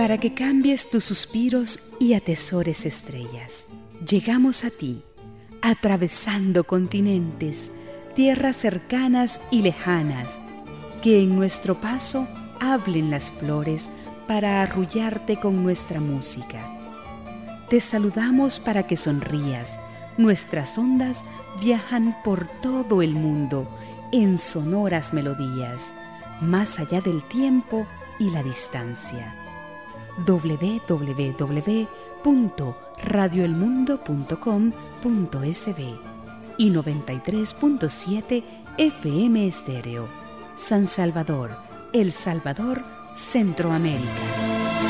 para que cambies tus suspiros y atesores estrellas. Llegamos a ti, atravesando continentes, tierras cercanas y lejanas, que en nuestro paso hablen las flores para arrullarte con nuestra música. Te saludamos para que sonrías. Nuestras ondas viajan por todo el mundo en sonoras melodías, más allá del tiempo y la distancia. www.radioelmundo.com.sb y 93.7 FM Estéreo. San Salvador, El Salvador, Centroamérica.